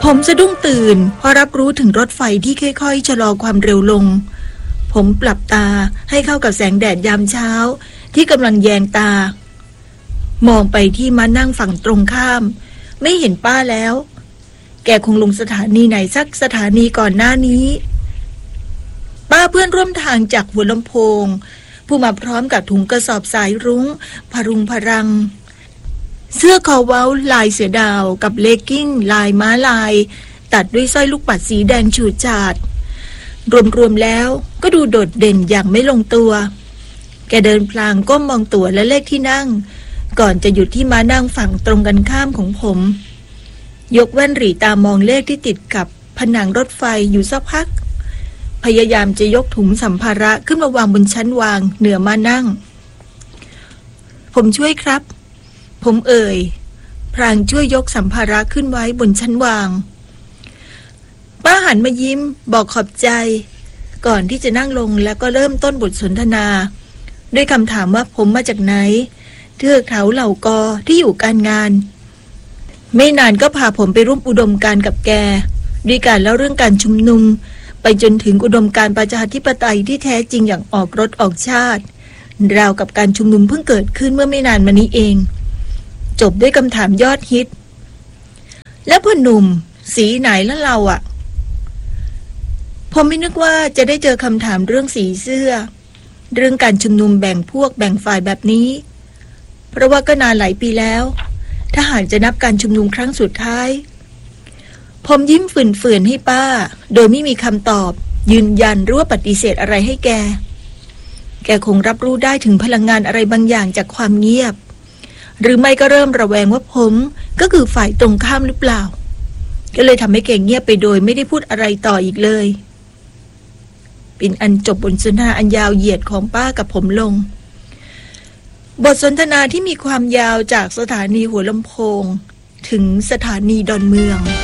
ผมสะดุ้งตื่นพอรับรู้ถึงรถไฟที่ค่อยๆชะลอความเร็วลงผมปรับตาให้เข้ากับแสงแดดยามเช้าที่กำลังแยงตามองไปที่ม้านั่งฝั่งตรงข้ามไม่เห็นป้าแล้วแกคงลงสถานีไหนสักสถานีก่อนหน้านี้ป้าเพื่อนร่วมทางจากหัวลำโพงผู้มาพร้อมกับถุงกระสอบสายรุ้งพรุงพรังเสื้อคอเว้าลายเสือดาวกับเลกกิ้งลายม้าลายตัดด้วยสร้อยลูกปัดสีแดงฉูดฉาดรวมๆแล้วก็ดูโดดเด่นอย่างไม่ลงตัวแกเดินพลางก้มมองตั๋วและเลขที่นั่งก่อนจะหยุดที่ม้านั่งฝั่งตรงกันข้ามของผมยกแว่นหรี่ตามองเลขที่ติดกับผนังรถไฟอยู่สักพักพยายามจะยกถุงสัมภาระขึ้นมาวางบนชั้นวางเหนือม้านั่งผมช่วยครับผมเอ่ยพลางช่วยยกสัมภาระขึ้นไว้บนชั้นวางป้าหันมายิ้มบอกขอบใจก่อนที่จะนั่งลงแล้วก็เริ่มต้นบทสนทนาด้วยคำถามว่าผมมาจากไหนเทือกเขาเหล่ากอที่อยู่การงานไม่นานก็พาผมไปร่วมอุดมการณ์กับแกด้วยการเล่าเรื่องการชุมนุมไปจนถึงอุดมการณ์ประชาธิปไตยที่แท้จริงอย่างออกรถออกชาติราวกับการชุมนุมเพิ่งเกิดขึ้นเมื่อไม่นานมานี้เองจบด้วยคำถามยอดฮิตแล้วพ่อหนุ่มสีไหนแล้วเราอ่ะผมไม่นึกว่าจะได้เจอคำถามเรื่องสีเสื้อเรื่องการชุมนุมแบ่งพวกแบ่งฝ่ายแบบนี้เพราะว่าก็นานหลายปีแล้วถ้าหากจะนับการชุมนุมครั้งสุดท้ายผมยิ้มฝืนๆให้ป้าโดยไม่มีคำตอบยืนยันหรือว่าปฏิเสธอะไรให้แกคงรับรู้ได้ถึงพลังงานอะไรบางอย่างจากความเงียบหรือไม่ก็เริ่มระแวงว่าผมก็คือฝ่ายตรงข้ามหรือเปล่าก็เลยทำให้แกเงียบไปโดยไม่ได้พูดอะไรต่ออีกเลยเป็นอันจบบทสนทนาอันยาวเหยียดของป้ากับผมลงบทสนทนาที่มีความยาวจากสถานีหัวลำโพงถึงสถานีดอนเมือง